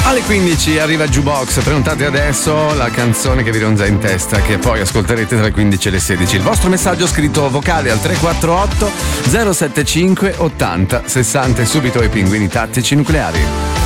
Alle 15 arriva Jukebox, prenotate adesso la canzone che vi ronza in testa, che poi ascolterete tra le 15 e le 16. Il vostro messaggio scritto vocale al 348 075 80 60 e subito ai pinguini tattici nucleari.